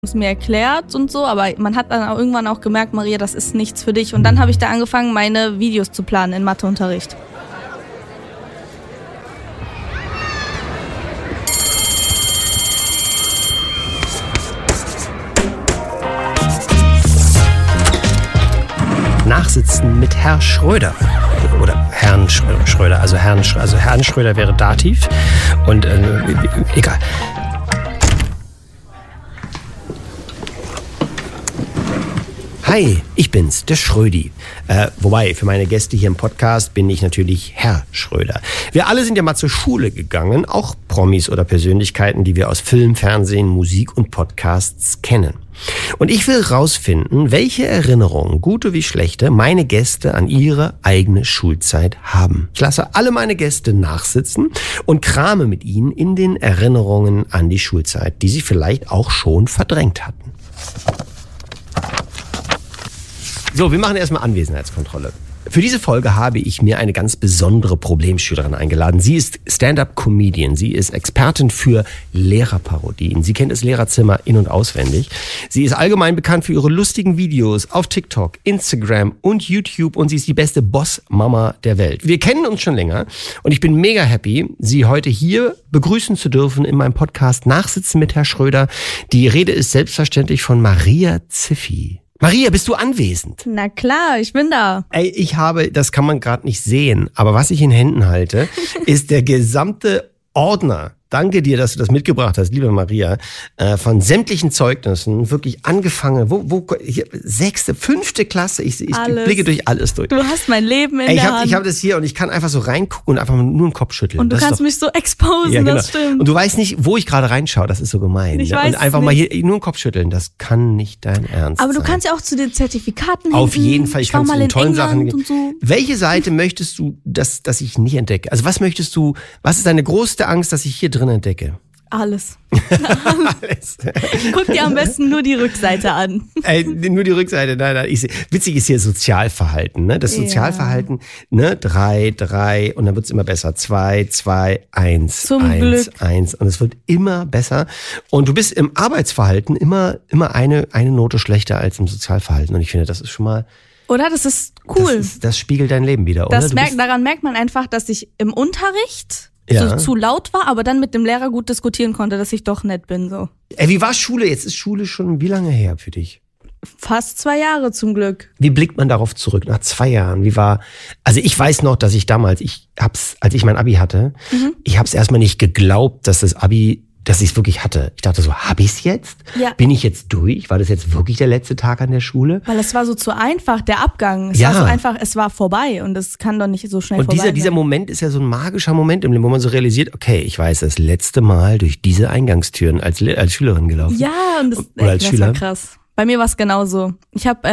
es mir erklärt und so, aber man hat dann auch irgendwann auch gemerkt, Maria, das ist nichts für dich. Und dann habe ich da angefangen, meine Videos zu planen in Matheunterricht. Nachsitzen mit Herr Schröder. Oder Herrn Schröder. Also Herrn Schröder wäre Dativ. Und egal. Hi, ich bin's, der Schrödi. Wobei, für meine Gäste hier im Podcast bin ich natürlich Herr Schröder. Wir alle sind ja mal zur Schule gegangen, auch Promis oder Persönlichkeiten, die wir aus Film, Fernsehen, Musik und Podcasts kennen. Und ich will rausfinden, welche Erinnerungen, gute wie schlechte, meine Gäste an ihre eigene Schulzeit haben. Ich lasse alle meine Gäste nachsitzen und krame mit ihnen in den Erinnerungen an die Schulzeit, die sie vielleicht auch schon verdrängt hatten. So, wir machen erstmal Anwesenheitskontrolle. Für diese Folge habe ich mir eine ganz besondere Problemschülerin eingeladen. Sie ist Stand-up-Comedian. Sie ist Expertin für Lehrerparodien. Sie kennt das Lehrerzimmer in- und auswendig. Sie ist allgemein bekannt für ihre lustigen Videos auf TikTok, Instagram und YouTube. Und sie ist die beste Boss-Mama der Welt. Wir kennen uns schon länger. Und ich bin mega happy, Sie heute hier begrüßen zu dürfen in meinem Podcast Nachsitzen mit Herr Schröder. Die Rede ist selbstverständlich von Maria Ziffi. Maria, bist du anwesend? Na klar, ich bin da. Ey, das kann man gerade nicht sehen, aber was ich in Händen halte, ist der gesamte Ordner. Danke dir, dass du das mitgebracht hast, liebe Maria, von sämtlichen Zeugnissen, wirklich angefangen, hier, 6., 5. Klasse, ich blicke durch alles durch. Du hast mein Leben in der Hand. Ich habe das hier und ich kann einfach so reingucken und einfach nur den Kopf schütteln. Und du kannst mich so exposen, ja, genau. Das stimmt. Und du weißt nicht, wo ich gerade reinschaue, das ist so gemein. Ich weiß und einfach nicht. Mal hier nur den Kopf schütteln, das kann nicht dein Ernst sein. Aber du kannst ja auch zu den Zertifikaten Auf jeden Fall, ich kann zu den tollen Sachen. Und so. Welche Seite möchtest du, dass ich nicht entdecke? Also was ist deine größte Angst, dass ich hier drin entdecke? Alles. Alles. Guck dir am besten nur die Rückseite an. Nur die Rückseite, nein. Witzig ist hier Sozialverhalten, ne? Das Sozialverhalten, ne? 3 und dann wird's immer besser. 2, 1, Zum 1, Glück. 1 und es wird immer besser. Und du bist im Arbeitsverhalten immer eine Note schlechter als im Sozialverhalten. Und ich finde, das ist schon mal... Oder? Das ist cool. Das spiegelt dein Leben wieder, oder? Daran merkt man einfach, dass ich im Unterricht Ja. so zu laut war, aber dann mit dem Lehrer gut diskutieren konnte, dass ich doch nett bin. So. Wie war Schule? Jetzt ist Schule schon wie lange her für dich? Fast 2 Jahre zum Glück. Wie blickt man darauf zurück nach 2 Jahren? Also ich weiß noch, dass ich damals, als ich mein Abi hatte, ich hab's erstmal nicht geglaubt, dass ich es wirklich hatte. Ich dachte so, hab ich's jetzt? Ja. Bin ich jetzt durch? War das jetzt wirklich der letzte Tag an der Schule? Weil es war so zu einfach, der Abgang. Es Ja. war so einfach, es war vorbei und es kann doch nicht so schnell vorbei Und dieser sein. Moment ist ja so ein magischer Moment im Leben, wo man so realisiert, okay, ich weiß, das letzte Mal durch diese Eingangstüren als Schülerin gelaufen. Ja, und Oder als das Schüler. war krass. Bei mir war es genauso. Ich habe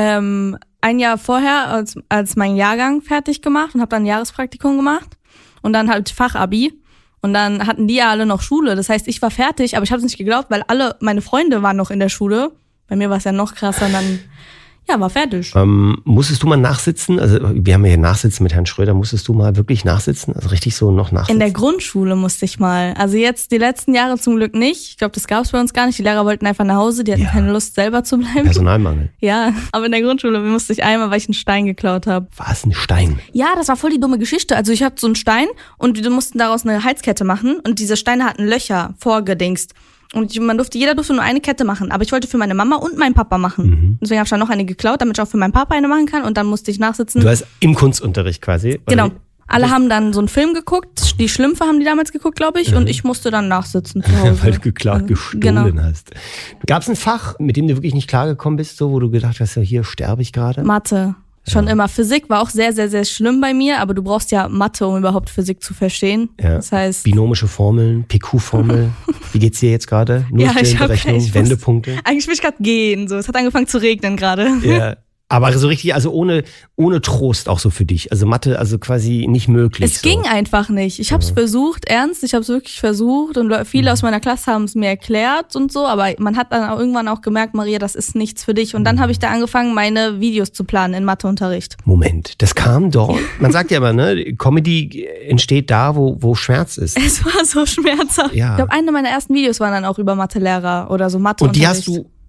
ein Jahr vorher als mein Jahrgang fertig gemacht und habe dann ein Jahrespraktikum gemacht und dann halt Fachabi. Und dann hatten die ja alle noch Schule. Das heißt, ich war fertig, aber ich habe es nicht geglaubt, weil alle meine Freunde waren noch in der Schule. Bei mir war es ja noch krasser und dann, ja, war fertig. Musstest du mal nachsitzen? Also wir haben ja hier Nachsitzen mit Herrn Schröder. Musstest du mal wirklich nachsitzen? Also richtig so noch nachsitzen? In der Grundschule musste ich mal. Also jetzt die letzten Jahre zum Glück nicht. Ich glaube, das gab es bei uns gar nicht. Die Lehrer wollten einfach nach Hause. Die hatten keine Lust, selber zu bleiben. Personalmangel. Ja, aber in der Grundschule musste ich einmal, weil ich einen Stein geklaut habe. War es ein Stein? Ja, das war voll die dumme Geschichte. Also ich hatte so einen Stein und wir mussten daraus eine Heizkette machen und diese Steine hatten Löcher vorgedingst. Und jeder durfte nur eine Kette machen. Aber ich wollte für meine Mama und meinen Papa machen. Deswegen habe ich dann noch eine geklaut, damit ich auch für meinen Papa eine machen kann. Und dann musste ich nachsitzen. Du hast im Kunstunterricht quasi? Genau. Alle haben dann so einen Film geguckt. Die Schlümpfe haben die damals geguckt, glaube ich. Und ich musste dann nachsitzen zu Hause. Weil du gestohlen hast. Gab es ein Fach, mit dem du wirklich nicht klargekommen bist, so, wo du gedacht hast, ja, hier sterbe ich gerade? Mathe. Schon immer. Physik war auch sehr, sehr, sehr schlimm bei mir, aber du brauchst ja Mathe, um überhaupt Physik zu verstehen. Ja. Das heißt, binomische Formeln, PQ-Formel. Wie geht's dir jetzt gerade? Nullstellenberechnung, Wendepunkte? Eigentlich will ich gerade gehen. So, es hat angefangen zu regnen gerade. Ja. Aber so richtig, also ohne Trost auch so für dich. Also Mathe, also quasi nicht möglich. Es ging einfach nicht. Ich habe es versucht, ernst. Ich habe es wirklich versucht und viele aus meiner Klasse haben es mir erklärt und so. Aber man hat dann auch irgendwann auch gemerkt, Maria, das ist nichts für dich. Und dann habe ich da angefangen, meine Videos zu planen in Matheunterricht. Moment, das kam dort. Man sagt ja immer, ne, Comedy entsteht da, wo Schmerz ist. Es war so schmerzhaft. Ja. Ich glaube, eine meiner ersten Videos waren dann auch über Mathelehrer oder so Matheunterricht. Und die hast du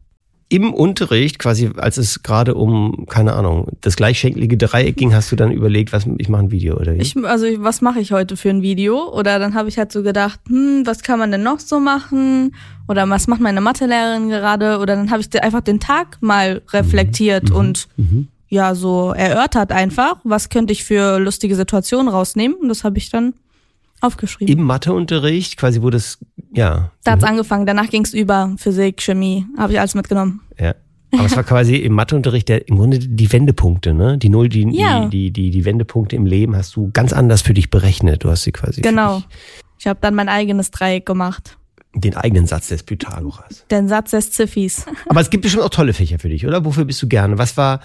im Unterricht, quasi als es gerade um, keine Ahnung, das gleichschenklige Dreieck ging, hast du dann überlegt, ich mache ein Video oder wie? Was mache ich heute für ein Video? Oder dann habe ich halt so gedacht, was kann man denn noch so machen? Oder was macht meine Mathelehrerin gerade? Oder dann habe ich einfach den Tag mal reflektiert und ja, so erörtert einfach, was könnte ich für lustige Situationen rausnehmen? Und das habe ich dann aufgeschrieben. Im Matheunterricht, quasi wo das, ja. Da hat's angefangen, danach ging's über Physik, Chemie, habe ich alles mitgenommen. Ja. Aber es war quasi im Matheunterricht im Grunde die Wendepunkte, ne? Die Wendepunkte im Leben hast du ganz anders für dich berechnet. Du hast sie quasi. Genau. Ich habe dann mein eigenes Dreieck gemacht. Den eigenen Satz des Pythagoras. Den Satz des Ziffis. Aber es gibt bestimmt auch tolle Fächer für dich, oder? Wofür bist du gerne? Was war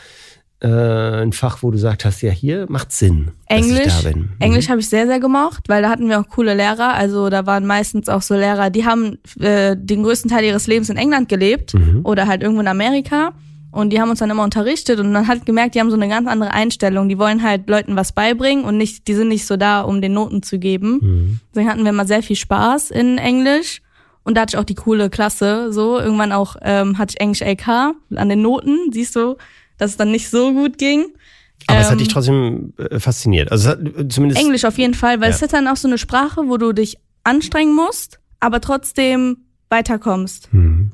ein Fach, wo du gesagt hast, ja, hier macht Sinn, Englisch, dass ich da bin? Englisch habe ich sehr, sehr gemocht, weil da hatten wir auch coole Lehrer. Also da waren meistens auch so Lehrer, die haben den größten Teil ihres Lebens in England gelebt oder halt irgendwo in Amerika. Und die haben uns dann immer unterrichtet und man hat gemerkt, die haben so eine ganz andere Einstellung. Die wollen halt Leuten was beibringen und die sind nicht so da, um den Noten zu geben. Deswegen hatten wir immer sehr viel Spaß in Englisch. Und da hatte ich auch die coole Klasse. So irgendwann auch hatte ich Englisch LK an den Noten, siehst du, dass es dann nicht so gut ging. Aber es hat dich trotzdem fasziniert. Also es hat zumindest Englisch auf jeden Fall, weil es ist dann auch so eine Sprache, wo du dich anstrengen musst, aber trotzdem weiterkommst.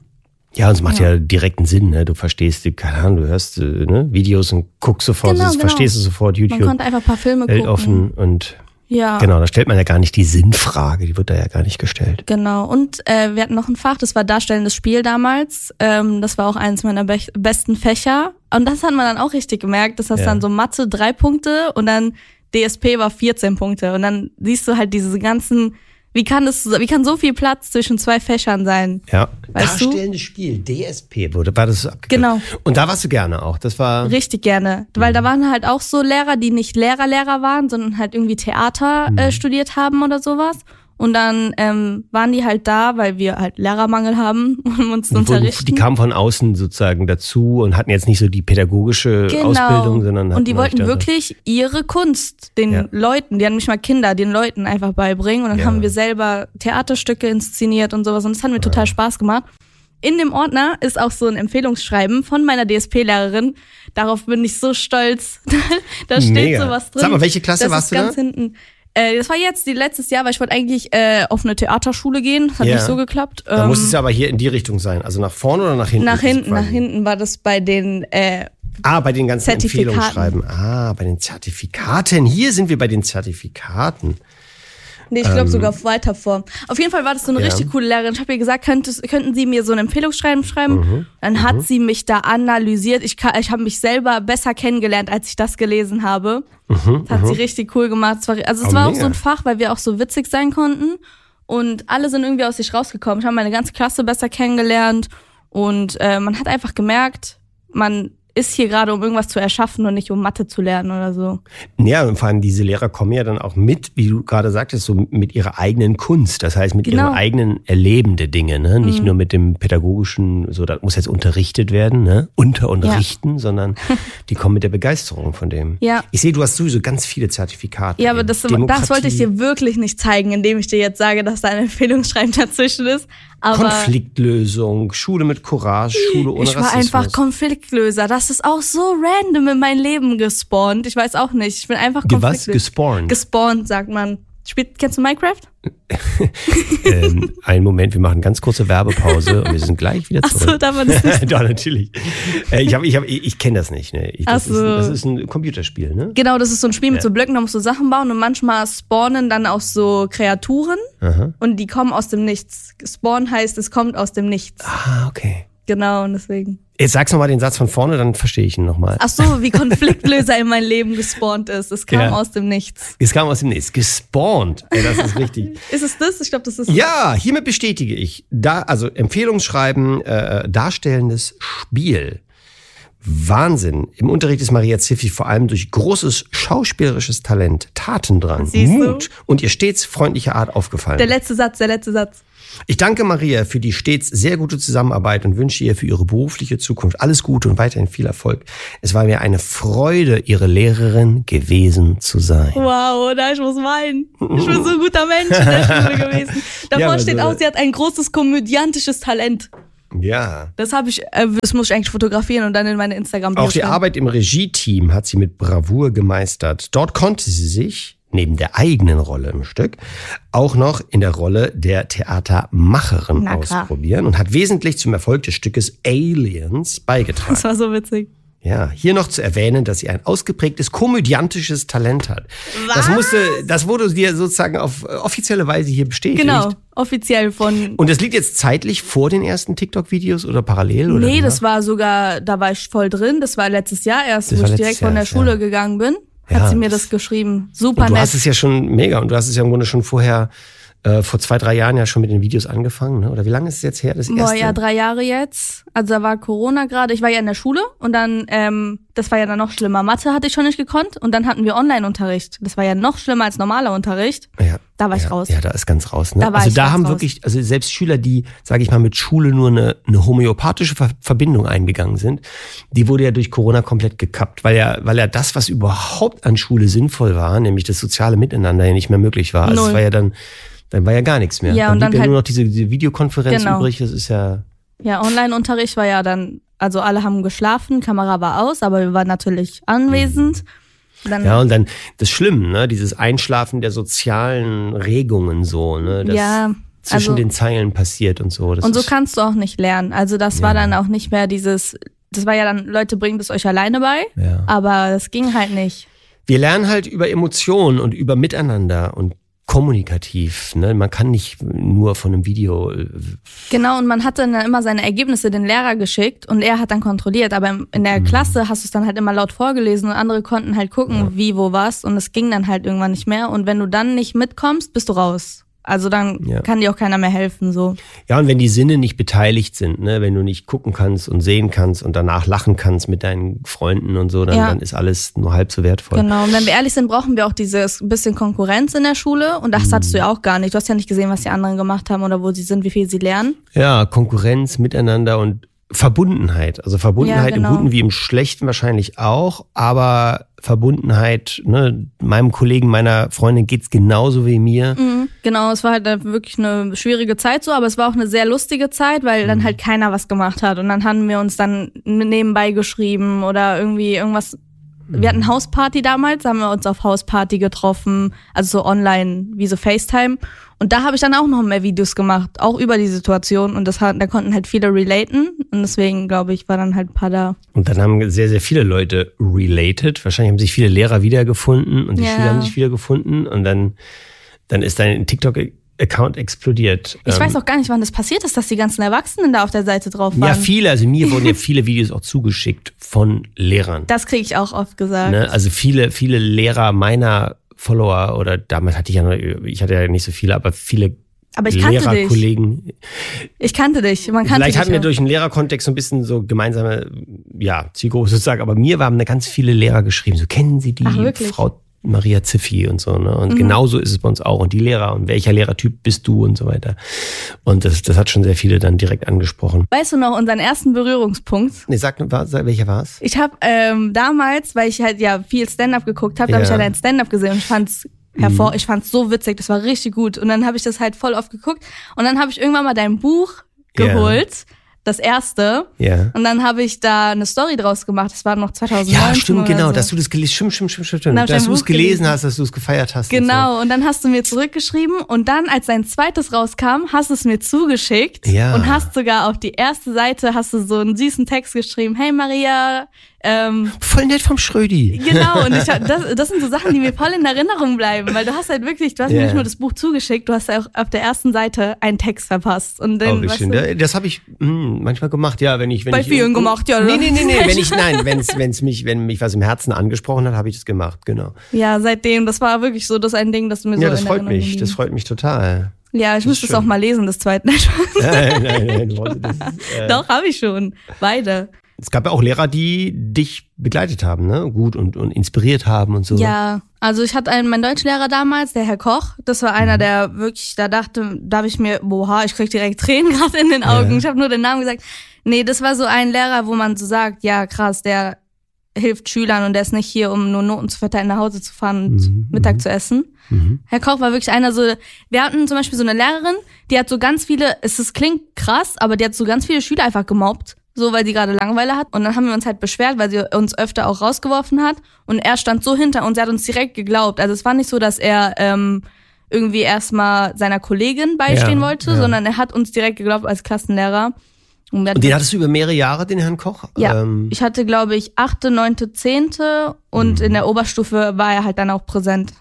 Ja, und es macht ja direkten Sinn, ne? Du verstehst, keine Ahnung, du hörst Videos und guckst sofort, verstehst du sofort YouTube. Man konnte einfach ein paar Filme gucken. Weltoffen und ja. Genau, da stellt man ja gar nicht die Sinnfrage, die wird da ja gar nicht gestellt. Genau, und wir hatten noch ein Fach, das war Darstellendes Spiel damals. Das war auch eines meiner besten Fächer. Und das hat man dann auch richtig gemerkt, dass das dann so Mathe 3 Punkte und dann DSP war 14 Punkte. Und dann siehst du halt diese ganzen, wie kann so viel Platz zwischen 2 Fächern sein? Ja, weißt Darstellendes Spiel, DSP, war das abgekürzt? Genau. Und da warst du gerne auch, das war... Richtig gerne, weil da waren halt auch so Lehrer, die nicht Lehrer waren, sondern halt irgendwie Theater studiert haben oder sowas. Und dann waren die halt da, weil wir halt Lehrermangel haben, um uns zu unterrichten. Die kamen von außen sozusagen dazu und hatten jetzt nicht so die pädagogische Ausbildung, sondern und die wollten wirklich ihre Kunst den Leuten, die hatten nicht mal Kinder, den Leuten einfach beibringen. Und dann haben wir selber Theaterstücke inszeniert und sowas. Und das hat mir total Spaß gemacht. In dem Ordner ist auch so ein Empfehlungsschreiben von meiner DSP-Lehrerin. Darauf bin ich so stolz. Da steht sowas drin. Sag mal, welche Klasse warst du da? Ganz hinten. Das war jetzt letztes Jahr, weil ich wollte eigentlich auf eine Theaterschule gehen. Das hat nicht so geklappt. Da muss es ja aber hier in die Richtung sein. Also nach vorne oder nach hinten? Nach hinten war das bei den bei den ganzen Empfehlungsschreiben. Bei den Zertifikaten. Hier sind wir bei den Zertifikaten. Nee, ich glaube sogar weiter vor. Auf jeden Fall war das so eine richtig coole Lehrerin. Ich habe ihr gesagt, könnten Sie mir so ein Empfehlungsschreiben schreiben? Dann hat sie mich da analysiert. Ich habe mich selber besser kennengelernt, als ich das gelesen habe. Das hat sie richtig cool gemacht. Es war auch so ein Fach, weil wir auch so witzig sein konnten. Und alle sind irgendwie aus sich rausgekommen. Ich habe meine ganze Klasse besser kennengelernt. Und man hat einfach gemerkt, man ist hier gerade, um irgendwas zu erschaffen und nicht um Mathe zu lernen oder so. Ja, und vor allem diese Lehrer kommen ja dann auch mit, wie du gerade sagtest, so mit ihrer eigenen Kunst. Das heißt, mit ihrem eigenen Erleben der Dinge, ne? Nicht nur mit dem pädagogischen, so, da muss jetzt unterrichtet werden, ne? Unterrichten, sondern die kommen mit der Begeisterung von dem. Ja. Ich sehe, du hast sowieso ganz viele Zertifikate. Ja, aber das wollte ich dir wirklich nicht zeigen, indem ich dir jetzt sage, dass da ein Empfehlungsschreiben dazwischen ist. Aber Konfliktlösung, Schule mit Courage, Schule ohne Rassismus. Ich war einfach Konfliktlöser. Das ist auch so random in mein Leben gespawnt. Ich weiß auch nicht. Ich bin einfach Konfliktlöser. Was? Gespawnt? Gespawnt, sagt man. Kennst du Minecraft? Einen Moment, wir machen ganz kurze Werbepause und wir sind gleich wieder zurück. Ach so, darf man das nicht? Doch, natürlich. Ich kenne das nicht. Ne? Das ist ein Computerspiel, ne? Genau, das ist so ein Spiel mit so Blöcken, da musst du Sachen bauen und manchmal spawnen dann auch so Kreaturen und die kommen aus dem Nichts. Spawn heißt, es kommt aus dem Nichts. Ah, okay. Genau, und deswegen. Jetzt sag's nochmal den Satz von vorne, dann verstehe ich ihn nochmal. Ach so, wie Konfliktlöser in mein Leben gespawnt ist. Es kam aus dem Nichts. Es kam aus dem Nichts. Gespawnt. Ey, das ist richtig. Ist es das? Ich glaube, das ist Ja, hiermit bestätige ich. Also Empfehlungsschreiben, darstellendes Spiel. Wahnsinn. Im Unterricht ist Maria Ziffi vor allem durch großes schauspielerisches Talent, Tatendrang, Mut und ihr stets freundliche Art aufgefallen. Der letzte Satz. Ich danke Maria für die stets sehr gute Zusammenarbeit und wünsche ihr für ihre berufliche Zukunft alles Gute und weiterhin viel Erfolg. Es war mir eine Freude, ihre Lehrerin gewesen zu sein. Wow, ich muss weinen. Ich bin so ein guter Mensch in der Schule gewesen. Davor steht auch, sie hat ein großes komödiantisches Talent. Ja. Das muss ich eigentlich fotografieren und dann in meine Instagram-Bio Auch die Arbeit im Regie-Team hat sie mit Bravour gemeistert. Dort konnte sie sich, neben der eigenen Rolle im Stück, auch noch in der Rolle der Theatermacherin ausprobieren und hat wesentlich zum Erfolg des Stückes Aliens beigetragen. Das war so witzig. Ja, hier noch zu erwähnen, dass sie ein ausgeprägtes komödiantisches Talent hat. Was? Das wurde dir sozusagen auf offizielle Weise hier bestätigt. Genau, offiziell von... Und das liegt jetzt zeitlich vor den ersten TikTok-Videos oder parallel? Oder nee, das war sogar, da war ich voll drin. Das war letztes Jahr erst, wo ich direkt von der Schule gegangen bin. Hat sie mir das geschrieben. Super nett. Du hast es ja schon mega und du hast es ja im Grunde schon vorher... vor 2-3 Jahren ja schon mit den Videos angefangen, ne? Oder wie lange ist es jetzt her, das erste? Boah, ja, 3 Jahre jetzt. Also da war Corona gerade. Ich war ja in der Schule und dann, das war ja dann noch schlimmer. Mathe hatte ich schon nicht gekonnt und dann hatten wir Online-Unterricht. Das war ja noch schlimmer als normaler Unterricht. Ja. Da war ich raus. Ja, da ist ganz raus. Ne? Da war also ich da ganz haben raus. wirklich, also selbst Schüler, die, sage ich mal, mit Schule nur eine homöopathische Verbindung eingegangen sind, die wurde ja durch Corona komplett gekappt, weil ja das, was überhaupt an Schule sinnvoll war, nämlich das soziale Miteinander, ja nicht mehr möglich war. Also es war ja dann war ja gar nichts mehr. Ja, und dann blieb dann ja halt nur noch diese Videokonferenz übrig, das ist ja... Ja, Online-Unterricht war ja dann, also alle haben geschlafen, Kamera war aus, aber wir waren natürlich anwesend. Dann, ja, und dann das Schlimme, ne, dieses Einschlafen der sozialen Regungen so, ne, das zwischen den Zeilen passiert und so. Das und so kannst du auch nicht lernen. Also das war dann auch nicht mehr das war ja dann, Leute, bringt es euch alleine bei, aber das ging halt nicht. Wir lernen halt über Emotionen und über Miteinander und kommunikativ, ne? Man kann nicht nur von einem Video. Genau, und man hat dann immer seine Ergebnisse den Lehrer geschickt und er hat dann kontrolliert. Aber in der Klasse hast du es dann halt immer laut vorgelesen und andere konnten halt gucken, wie, wo, was. Und es ging dann halt irgendwann nicht mehr. Und wenn du dann nicht mitkommst, bist du raus. Also dann kann dir auch keiner mehr helfen, so. Ja, und wenn die Sinne nicht beteiligt sind, ne, wenn du nicht gucken kannst und sehen kannst und danach lachen kannst mit deinen Freunden und so, dann ist alles nur halb so wertvoll. Genau, und wenn wir ehrlich sind, brauchen wir auch dieses bisschen Konkurrenz in der Schule. Und das hattest du ja auch gar nicht. Du hast ja nicht gesehen, was die anderen gemacht haben oder wo sie sind, wie viel sie lernen. Ja, Konkurrenz, Miteinander und Verbundenheit. Also Verbundenheit im Guten wie im Schlechten wahrscheinlich auch, aber Verbundenheit, ne, meinem Kollegen, meiner Freundin geht's genauso wie mir. Genau, es war halt wirklich eine schwierige Zeit so, aber es war auch eine sehr lustige Zeit, weil dann halt keiner was gemacht hat und dann haben wir uns dann nebenbei geschrieben oder irgendwie irgendwas. Wir hatten Hausparty damals, haben wir uns auf Hausparty getroffen, also so online, wie so FaceTime. Und da habe ich dann auch noch mehr Videos gemacht, auch über die Situation. Und da konnten halt viele relaten. Und deswegen, glaube ich, war dann halt ein paar da. Und dann haben sehr, sehr viele Leute related. Wahrscheinlich haben sich viele Lehrer wiedergefunden und die Schüler haben sich wiedergefunden. Und dann ist dein TikTok-Account explodiert. Ich weiß auch gar nicht, wann das passiert ist, dass die ganzen Erwachsenen da auf der Seite drauf waren. Ja, viele. Also mir wurden ja viele Videos auch zugeschickt von Lehrern. Das kriege ich auch oft gesagt. Ne? Also viele Lehrer meiner Follower oder damals hatte ich hatte ja nicht so viele, aber viele Lehrerkollegen. Ich kannte dich. Man kannte Vielleicht dich hatten wir auch durch den Lehrerkontext so ein bisschen so gemeinsame, Zielgruppe sozusagen, aber mir haben ganz viele Lehrer geschrieben, so kennen Sie die Frau Maria Ziffi und so, ne? Und genauso ist es bei uns auch. Und die Lehrer und welcher Lehrertyp bist du und so weiter. Und das hat schon sehr viele dann direkt angesprochen. Weißt du noch unseren ersten Berührungspunkt? Nee, welcher war's? Ich habe damals, weil ich halt viel Stand-up geguckt habe, habe ich halt ein Stand-up gesehen und ich fand's ich fand's so witzig, das war richtig gut. Und dann habe ich das halt voll oft geguckt. Und dann habe ich irgendwann mal dein Buch geholt. Das erste. Ja. Und dann habe ich da eine Story draus gemacht. Das war noch 2019. Ja, stimmt, genau. So. Dass du das gelesen stimmt. Dass du es gelesen hast, dass du es gefeiert hast. Genau. Und so. Und dann hast du mir zurückgeschrieben. Und dann, als dein zweites rauskam, hast du es mir zugeschickt. Ja. Und hast sogar auf die erste Seite hast du so einen süßen Text geschrieben. Hey Maria. Voll nett vom Schrödi. Genau, und das sind so Sachen, die mir voll in Erinnerung bleiben, weil du hast halt wirklich, du hast mir nicht nur das Buch zugeschickt, du hast auch auf der ersten Seite einen Text verpasst. Und dann, das habe ich manchmal gemacht, ja, wenn ich vielen gemacht, ja. Nee, wenn mich was im Herzen angesprochen hat, habe ich das gemacht, genau. Ja, seitdem, das war wirklich so das ein Ding, das mir so das freut mich, das freut mich total. Ja, ich müsste es auch mal lesen, das zweite. Nein, Doch, habe ich schon, beide. Es gab ja auch Lehrer, die dich begleitet haben, ne? Gut und inspiriert haben und so. Ja, also ich hatte meinen Deutschlehrer damals, der Herr Koch. Das war einer, der wirklich, da habe ich mir, ich krieg direkt Tränen gerade in den Augen. Ja. Ich habe nur den Namen gesagt. Nee, das war so ein Lehrer, wo man so sagt, ja krass, der hilft Schülern und der ist nicht hier, um nur Noten zu verteilen, nach Hause zu fahren und Mittag zu essen. Herr Koch war wirklich einer so, wir hatten zum Beispiel so eine Lehrerin, die hat so ganz viele, es klingt krass, aber die hat so ganz viele Schüler einfach gemobbt, so weil sie gerade Langeweile hat. Und dann haben wir uns halt beschwert, weil sie uns öfter auch rausgeworfen hat. Und er stand so hinter uns, er hat uns direkt geglaubt. Also es war nicht so, dass er irgendwie erstmal seiner Kollegin beistehen wollte, sondern er hat uns direkt geglaubt als Klassenlehrer. Und den hattest du über mehrere Jahre, den Herrn Koch? Ja, ich hatte, glaube ich, 8., 9., 10. und in der Oberstufe war er halt dann auch präsent.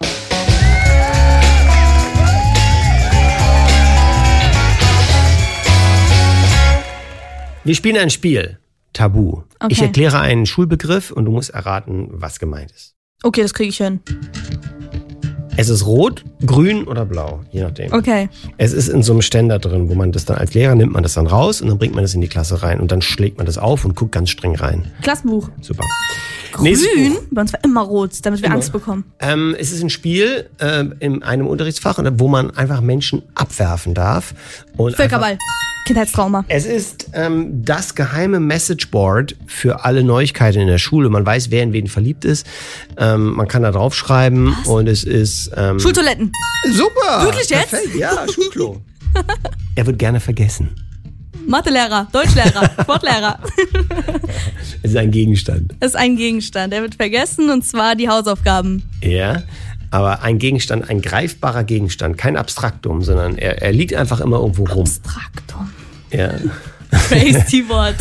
Wir spielen ein Spiel, Tabu. Okay. Ich erkläre einen Schulbegriff und du musst erraten, was gemeint ist. Okay, das kriege ich hin. Es ist rot, grün oder blau, je nachdem. Okay. Es ist in so einem Ständer drin, wo man das dann als Lehrer nimmt man das dann raus und dann bringt man das in die Klasse rein und dann schlägt man das auf und guckt ganz streng rein. Klassenbuch. Super. Grün? Bei uns war immer rot, damit wir Angst bekommen. Es ist ein Spiel in einem Unterrichtsfach, wo man einfach Menschen abwerfen darf. Und Völkerball. Kindheitstrauma. Es ist das geheime Messageboard für alle Neuigkeiten in der Schule. Man weiß, wer in wen verliebt ist. Man kann da draufschreiben und es ist... Schultoiletten. Super! Wirklich jetzt? Perfekt. Ja, Schulklo. Er wird gerne vergessen. Mathelehrer, Deutschlehrer, Sportlehrer. Es ist ein Gegenstand. Es ist ein Gegenstand. Er wird vergessen und zwar die Hausaufgaben. Ja, aber ein Gegenstand, ein greifbarer Gegenstand, kein Abstraktum, sondern er liegt einfach immer irgendwo rum. Abstraktum. Ja. Crazy Wort.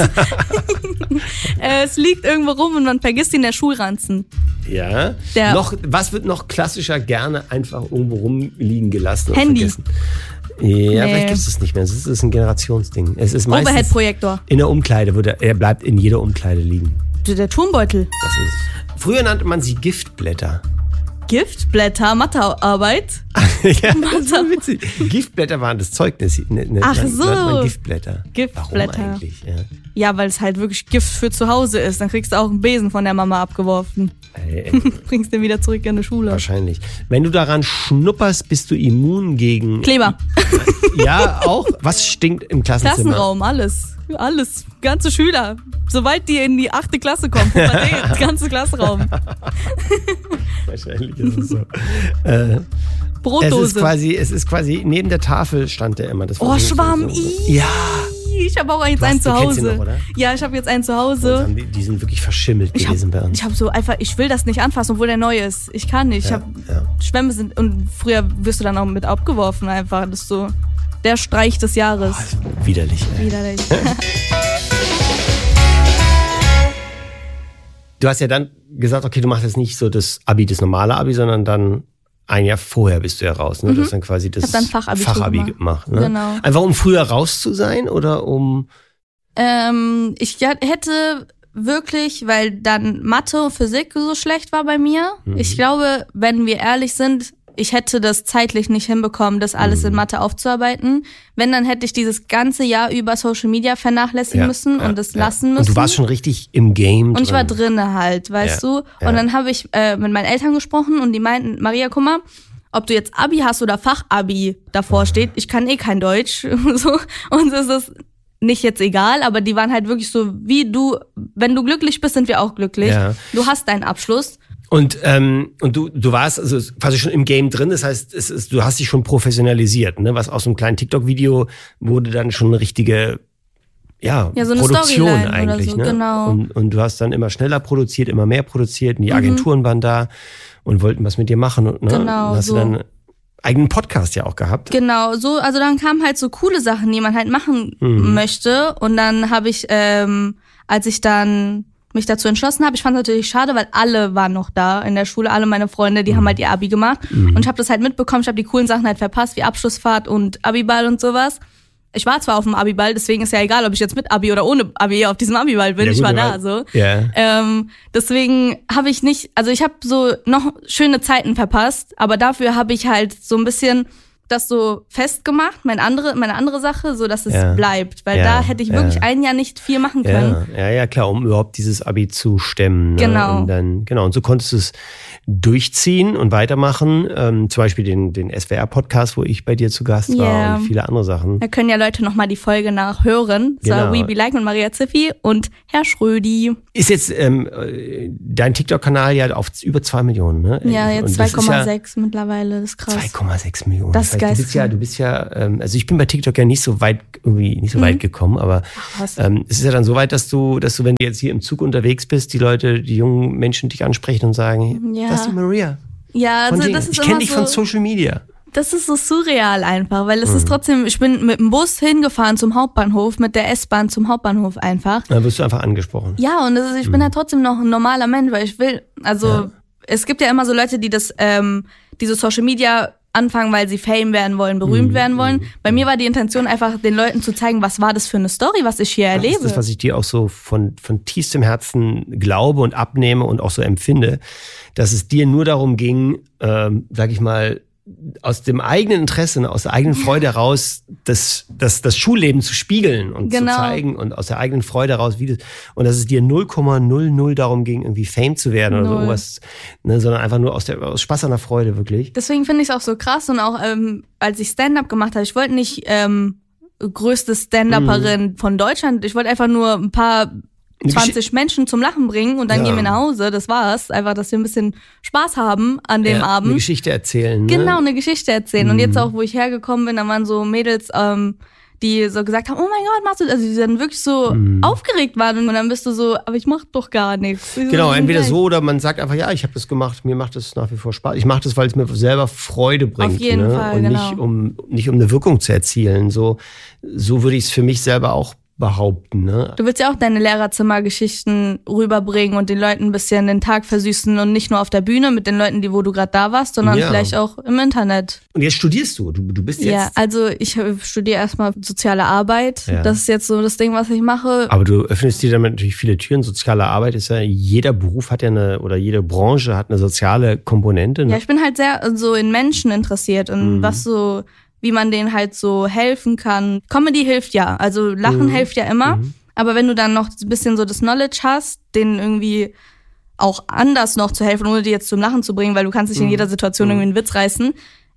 Es liegt irgendwo rum und man vergisst ihn, der Schulranzen. Ja. Was wird noch klassischer gerne einfach irgendwo rumliegen gelassen? Handy. Und vergessen? Ja, vielleicht gibt es das nicht mehr. Es ist ein Generationsding. Es ist meistens Overhead-Projektor. In der Umkleide, er bleibt in jeder Umkleide liegen. Der Turmbeutel. Das ist es. Früher nannte man sie Giftblätter. Giftblätter, Mathearbeit. Ja, das war witzig. Giftblätter waren das Zeugnis. Ach so. Nannte man Giftblätter. Giftblätter. Warum eigentlich? Ja, weil es halt wirklich Gift für zu Hause ist. Dann kriegst du auch einen Besen von der Mama abgeworfen. Bringst den wieder zurück in die Schule. Wahrscheinlich. Wenn du daran schnupperst, bist du immun gegen... Kleber. Ja, auch. Was stinkt im Klassenzimmer? Klassenraum, alles. Alles. Ganze Schüler. Sobald die in die 8. Klasse kommen, ganze Klassenraum. Wahrscheinlich ist es so. Brotdose. Es ist quasi, neben der Tafel stand der immer. Das war Schwamm. So. Ja. Ich habe auch jetzt einen zu Hause. Du kennst ihn noch, oder? Ja, ich habe jetzt einen zu Hause. Die sind wirklich verschimmelt gewesen bei uns. Ich habe so einfach, ich will das nicht anfassen, obwohl der neu ist. Ich kann nicht. Schwämme sind, und früher wirst du dann auch mit abgeworfen einfach. Das ist so der Streich des Jahres. Widerlich. Widerlich. Du hast ja dann gesagt, okay, du machst jetzt nicht so das normale Abi, sondern dann ein Jahr vorher bist du ja raus. Ne? Du hast dann quasi das Fachabi gemacht. Ne? Genau. Einfach um früher raus zu sein oder um... Ich hätte wirklich, weil dann Mathe und Physik so schlecht war bei mir. Ich glaube, wenn wir ehrlich sind, ich hätte das zeitlich nicht hinbekommen, das alles in Mathe aufzuarbeiten. Wenn, dann hätte ich dieses ganze Jahr über Social Media vernachlässigen müssen und das lassen müssen. Und du warst schon richtig im Game. Und ich war drinne halt, weißt du. Und dann habe ich mit meinen Eltern gesprochen und die meinten, Maria, guck mal, ob du jetzt Abi hast oder Fachabi davor steht, ich kann kein Deutsch. So. Und es ist nicht jetzt egal, aber die waren halt wirklich so, wie du, wenn du glücklich bist, sind wir auch glücklich. Ja. Du hast deinen Abschluss. Und du warst also quasi schon im Game drin, das heißt, du hast dich schon professionalisiert, ne? Was aus einem kleinen TikTok-Video wurde dann schon eine richtige so eine Produktion eigentlich, oder so, ne? Genau. Und du hast dann immer schneller produziert, immer mehr produziert und die Agenturen waren da und wollten was mit dir machen und ne? Genau, hast du dann einen eigenen Podcast ja auch gehabt. Genau, so, also dann kamen halt so coole Sachen, die man halt machen möchte und dann habe ich, als ich dann mich dazu entschlossen habe. Ich fand es natürlich schade, weil alle waren noch da in der Schule, alle meine Freunde, die haben halt ihr Abi gemacht. Und ich habe das halt mitbekommen, ich habe die coolen Sachen halt verpasst, wie Abschlussfahrt und Abiball und sowas. Ich war zwar auf dem Abiball, deswegen ist ja egal, ob ich jetzt mit Abi oder ohne Abi auf diesem Abiball bin. Ja, ich war da so. Yeah. Deswegen habe ich nicht, also ich habe so noch schöne Zeiten verpasst, aber dafür habe ich halt so ein bisschen das so festgemacht, meine andere Sache, so dass es bleibt. Weil da hätte ich wirklich ein Jahr nicht viel machen können. Ja, klar, um überhaupt dieses Abi zu stemmen. Ne? Genau. Und so konntest du es durchziehen und weitermachen. Zum Beispiel den SWR-Podcast, wo ich bei dir zu Gast war und viele andere Sachen. Da können ja Leute nochmal die Folge nachhören. Genau. So We Be Like mit Maria Zipfi und Herr Schrödi. Ist jetzt dein TikTok-Kanal ja auf über 2 Millionen, ne? Ja, jetzt 2,6 mittlerweile, das ist krass. 2,6 Millionen. Das ist geil. Du bist ja, also ich bin bei TikTok ja nicht so weit gekommen, aber es ist ja dann so weit, dass du, wenn du jetzt hier im Zug unterwegs bist, die jungen Menschen dich ansprechen und sagen, das ist die Maria. Ja, also das ist ich kenne dich von Social Media. Das ist so surreal einfach, weil es ist trotzdem, ich bin mit dem Bus hingefahren zum Hauptbahnhof, mit der S-Bahn zum Hauptbahnhof einfach. Dann wirst du einfach angesprochen. Ja, und ich bin ja trotzdem noch ein normaler Mensch, weil ich will, es gibt ja immer so Leute, die diese Social Media anfangen, weil sie Fame werden wollen, berühmt werden wollen. Bei mir war die Intention einfach, den Leuten zu zeigen, was war das für eine Story, was ich hier erlebe. Das ist das, was ich dir auch so von tiefstem Herzen glaube und abnehme und auch so empfinde, dass es dir nur darum ging, sag ich mal, aus dem eigenen Interesse, aus der eigenen Freude heraus, das Schulleben zu spiegeln und zu zeigen und aus der eigenen Freude heraus, und dass es dir 0,00 darum ging, irgendwie Fame zu werden oder so irgendwas, ne, sondern einfach nur aus Spaß an der Freude, wirklich. Deswegen finde ich es auch so krass und auch, als ich Stand-up gemacht habe, ich wollte nicht größte Stand-Upperin von Deutschland, ich wollte einfach nur ein paar 20 Menschen zum Lachen bringen und dann gehen wir nach Hause, das war's. Einfach, dass wir ein bisschen Spaß haben an dem Abend. Eine Geschichte erzählen. Ne? Genau, eine Geschichte erzählen. Und jetzt auch, wo ich hergekommen bin, da waren so Mädels, die so gesagt haben, oh mein Gott, machst du, also die dann wirklich so aufgeregt waren und dann bist du so, aber ich mach doch gar nichts. Genau, entweder so oder man sagt einfach, ja, ich habe das gemacht, mir macht das nach wie vor Spaß. Ich mache das, weil es mir selber Freude bringt. Auf jeden Fall, und genau. nicht um eine Wirkung zu erzielen. So würde ich es für mich selber auch behaupten. Ne? Du willst ja auch deine Lehrerzimmergeschichten rüberbringen und den Leuten ein bisschen den Tag versüßen und nicht nur auf der Bühne mit den Leuten, wo du gerade da warst, sondern vielleicht auch im Internet. Und jetzt studierst du. Du bist jetzt... Ja, also ich studiere erstmal soziale Arbeit. Ja. Das ist jetzt so das Ding, was ich mache. Aber du öffnest dir damit natürlich viele Türen. Soziale Arbeit ist ja, jeder Beruf hat ja oder jede Branche hat eine soziale Komponente. Ne? Ja, ich bin halt sehr so in Menschen interessiert und wie man denen halt so helfen kann. Comedy hilft ja, also Lachen hilft ja immer, aber wenn du dann noch ein bisschen so das Knowledge hast, denen irgendwie auch anders noch zu helfen, ohne die jetzt zum Lachen zu bringen, weil du kannst nicht in jeder Situation irgendwie einen Witz reißen.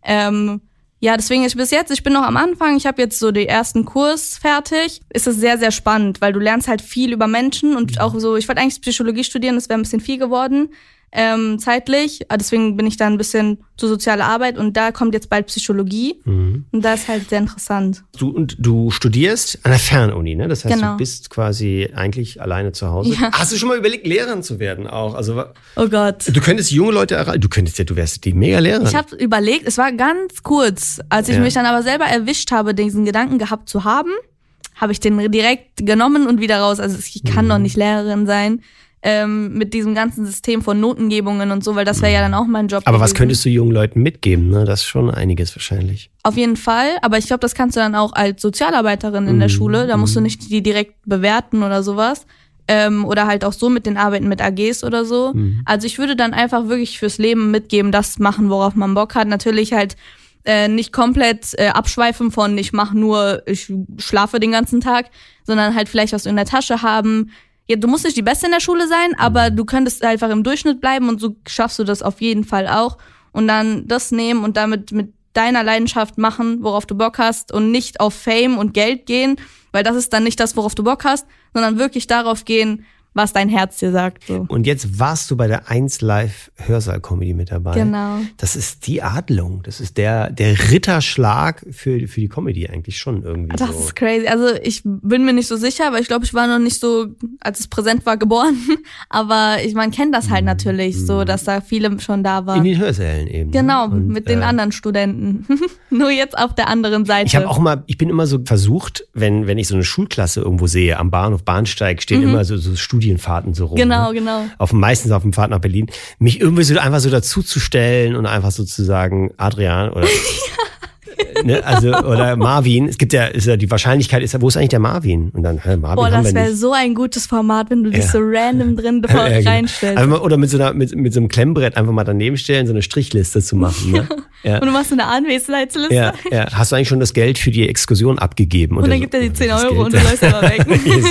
Deswegen ich bin noch am Anfang, ich habe jetzt so den ersten Kurs fertig. Ist es sehr, sehr spannend, weil du lernst halt viel über Menschen und auch so, ich wollte eigentlich Psychologie studieren, das wäre ein bisschen viel geworden. Zeitlich, deswegen bin ich da ein bisschen zur soziale Arbeit und da kommt jetzt bald Psychologie und das ist halt sehr interessant. Du studierst an der Fernuni, ne? Das heißt, genau. Du bist quasi eigentlich alleine zu Hause. Ja. Hast du schon mal überlegt, Lehrerin zu werden auch? Also, oh Gott. Du könntest junge Leute erreichen, du wärst die mega Lehrerin. Ich habe überlegt, es war ganz kurz, als ich mich dann aber selber erwischt habe, diesen Gedanken gehabt zu haben, habe ich den direkt genommen und wieder raus. Also ich kann doch nicht Lehrerin sein. Mit diesem ganzen System von Notengebungen und so, weil das wäre ja dann auch mein Job. Aber was könntest du jungen Leuten mitgeben? Ne? Das ist schon einiges wahrscheinlich. Auf jeden Fall, aber ich glaube, das kannst du dann auch als Sozialarbeiterin in der Schule. Da musst du nicht die direkt bewerten oder sowas. Oder halt auch so mit den Arbeiten mit AGs oder so. Also ich würde dann einfach wirklich fürs Leben mitgeben, das machen, worauf man Bock hat. Natürlich halt nicht komplett abschweifen von ich schlafe den ganzen Tag, sondern halt vielleicht was in der Tasche haben. Ja, du musst nicht die Beste in der Schule sein, aber du könntest einfach im Durchschnitt bleiben und so schaffst du das auf jeden Fall auch. Und dann das nehmen und damit mit deiner Leidenschaft machen, worauf du Bock hast und nicht auf Fame und Geld gehen, weil das ist dann nicht das, worauf du Bock hast, sondern wirklich darauf gehen, was dein Herz dir sagt. So. Und jetzt warst du bei der 1Live Hörsaal-Comedy mit dabei. Genau. Das ist die Adlung. Das ist der Ritterschlag für die Comedy eigentlich schon irgendwie. Das ist crazy. Also ich bin mir nicht so sicher, weil ich glaube, ich war noch nicht so, als es präsent war, geboren. Aber man kennt das halt natürlich so, dass da viele schon da waren. In den Hörsälen eben. Genau, und, mit den anderen Studenten. Nur jetzt auf der anderen Seite. Ich bin immer so versucht, wenn ich so eine Schulklasse irgendwo sehe, am Bahnhof, Bahnsteig, stehen immer so Studienfahrten so rum. Genau, ne? genau. Meistens auf dem Pfad nach Berlin. Mich irgendwie so einfach so dazuzustellen und einfach so zu sagen, Adrian oder Ne? Also, oder Marvin. Es gibt ja, die Wahrscheinlichkeit ist ja, wo ist eigentlich der Marvin? Und dann, Marvin. Boah, das wäre so ein gutes Format, wenn du dich so random drin reinstellst. Also, oder mit so einem Klemmbrett einfach mal daneben stellen, so eine Strichliste zu machen. Ne? Ja. Und du machst so eine Anwesenheitsliste. Ja. Hast du eigentlich schon das Geld für die Exkursion abgegeben? Und dann gibt er die 10 Euro und du läufst aber weg.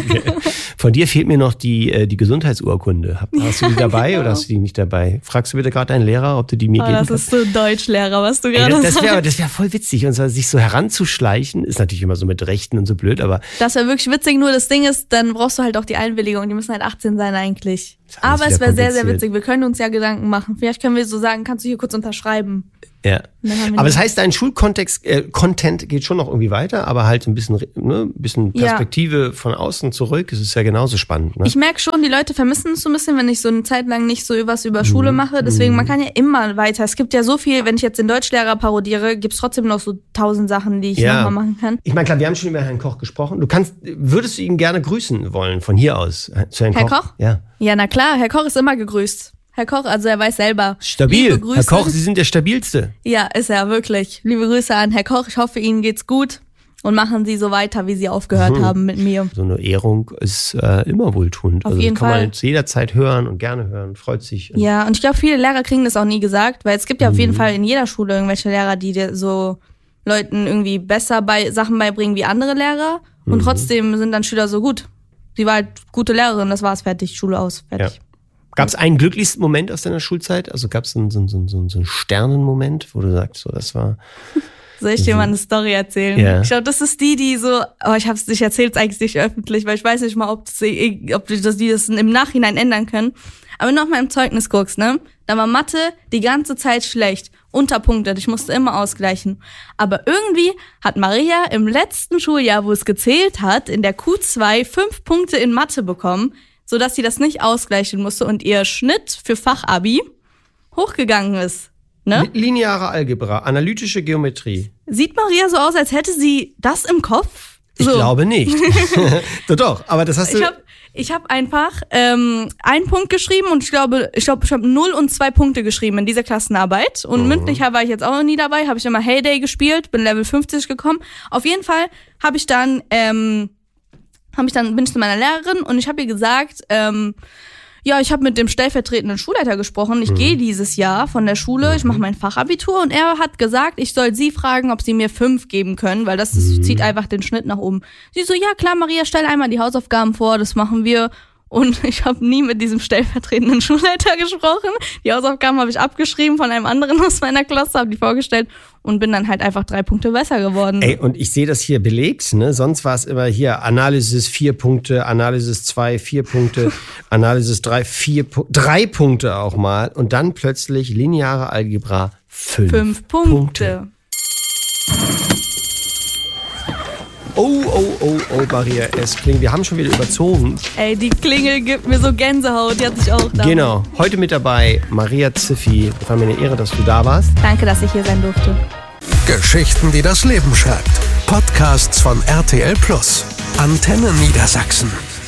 Von dir fehlt mir noch die Gesundheitsurkunde. Hast du die dabei oder hast du die nicht dabei? Fragst du bitte gerade deinen Lehrer, ob du die mir geben kannst? Das ist so Deutschlehrer, was du gerade sagst. Das wäre voll witzig. Und zwar sich so heranzuschleichen, ist natürlich immer so mit Rechten und so blöd, aber... Das wäre wirklich witzig, nur das Ding ist, dann brauchst du halt auch die Einwilligung. Die müssen halt 18 sein eigentlich. Aber es wäre sehr, sehr witzig. Wir können uns ja Gedanken machen. Vielleicht können wir so sagen, kannst du hier kurz unterschreiben? Ja. Aber das heißt, dein Schulkontext, Content geht schon noch irgendwie weiter, aber halt ein bisschen Perspektive von außen zurück. Es ist ja genauso spannend. Ne? Ich merke schon, die Leute vermissen es so ein bisschen, wenn ich so eine Zeit lang nicht so was über Schule mache. Deswegen, man kann ja immer weiter. Es gibt ja so viel, wenn ich jetzt den Deutschlehrer parodiere, gibt es trotzdem noch so 1000 Sachen, die ich nochmal machen kann. Ich meine, klar, wir haben schon über Herrn Koch gesprochen. Würdest du ihn gerne grüßen wollen, von hier aus, zu Herrn Koch? Ja. Ja, na klar, Herr Koch ist immer gegrüßt. Herr Koch, also er weiß selber. Stabil. Herr Koch, Sie sind der Stabilste. Ja, ist er, wirklich. Liebe Grüße an Herr Koch. Ich hoffe, Ihnen geht's gut. Und machen Sie so weiter, wie Sie aufgehört haben mit mir. So eine Ehrung ist immer wohltuend. Auf jeden kann Fall. Man jederzeit hören und gerne hören, freut sich. Ja, und ich glaube, viele Lehrer kriegen das auch nie gesagt, weil es gibt ja auf jeden Fall in jeder Schule irgendwelche Lehrer, die dir so Leuten irgendwie besser Sachen beibringen wie andere Lehrer. Und trotzdem sind dann Schüler so gut. Sie war halt gute Lehrerin, das war's, fertig, Schule aus, fertig. Ja. Gab es einen glücklichsten Moment aus deiner Schulzeit? Also gab es so einen Sternenmoment, wo du sagst, so das war... Soll ich dir mal eine Story erzählen? Ja. Ich glaube, das ist die so, ich erzähle es eigentlich nicht öffentlich, weil ich weiß nicht mal, ob die das im Nachhinein ändern können. Aber wenn du auf meinem Zeugnis guckst, ne, da war Mathe die ganze Zeit schlecht, unterpunktet, ich musste immer ausgleichen. Aber irgendwie hat Maria im letzten Schuljahr, wo es gezählt hat, in der Q2 5 Punkte in Mathe bekommen, sodass sie das nicht ausgleichen musste und ihr Schnitt für Fachabi hochgegangen ist. Ne? Lineare Algebra, analytische Geometrie. Sieht Maria so aus, als hätte sie das im Kopf? Ich glaube nicht. Doch, aber das hast du... Ich hab einfach einen Punkt geschrieben und ich habe 0 und 2 Punkte geschrieben in dieser Klassenarbeit. Und mündlich war ich jetzt auch noch nie dabei, habe ich immer Heyday gespielt, bin Level 50 gekommen. Auf jeden Fall bin ich zu meiner Lehrerin und ich habe ihr gesagt, ich habe mit dem stellvertretenden Schulleiter gesprochen. Ich gehe dieses Jahr von der Schule, ich mache mein Fachabitur und er hat gesagt, ich soll sie fragen, ob sie mir 5 geben können, weil das zieht einfach den Schnitt nach oben. Sie so, ja klar, Maria, stell einmal die Hausaufgaben vor, das machen wir. Und ich habe nie mit diesem stellvertretenden Schulleiter gesprochen. Die Hausaufgaben habe ich abgeschrieben von einem anderen aus meiner Klasse, habe die vorgestellt und bin dann halt einfach 3 Punkte besser geworden. Ey, und ich sehe das hier belegt, ne? Sonst war es immer hier Analysis 4 Punkte, Analysis 2 4 Punkte, Analysis 3 3 Punkte auch mal und dann plötzlich lineare Algebra 5 Punkte. Oh, Maria, es klingt, wir haben schon wieder überzogen. Ey, die Klingel gibt mir so Gänsehaut, die hat sich auch da. Genau, heute mit dabei Maria Ziffi. Es war mir eine Ehre, dass du da warst. Danke, dass ich hier sein durfte. Geschichten, die das Leben schreibt. Podcasts von RTL+. Antenne Niedersachsen.